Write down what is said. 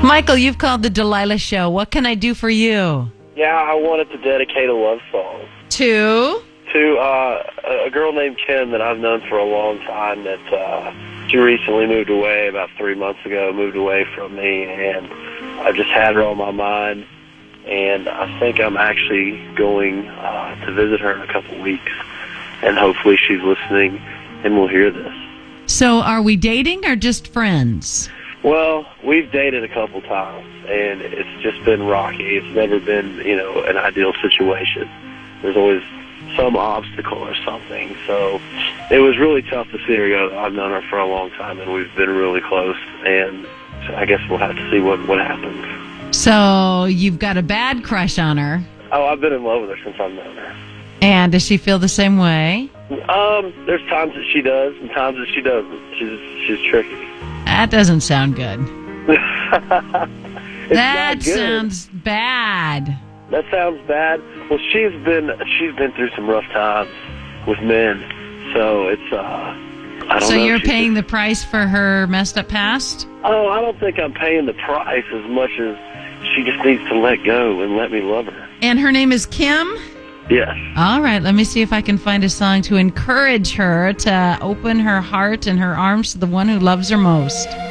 Michael, you've called the Delilah Show. What can I do for you? Yeah, I wanted to dedicate a love song To to a girl named Kim that I've known for a long time. That she recently moved away about 3 months ago. Moved away from me, and I just had her on my mind. And I think I'm actually going to visit her in a couple weeks, and hopefully she's listening and will hear this. So, are we dating or just friends? Well, we've dated a couple times, and it's just been rocky. It's never been, an ideal situation. There's always some obstacle or something. So it was really tough to see her go. I've known her for a long time, and we've been really close, and so I guess we'll have to see what happens. So you've got a bad crush on her. Oh, I've been in love with her since I've known her. And does she feel the same way? There's times that she does and times that she doesn't. She's tricky. That doesn't sound good. That sounds bad. That sounds bad. Well, she's been through some rough times with men, so it's I don't know. So you're paying the price for her messed up past? Oh, I don't think I'm paying the price as much as she just needs to let go and let me love her. And her name is Kim? Yes. All right, let me see if I can find a song to encourage her to open her heart and her arms to the one who loves her most.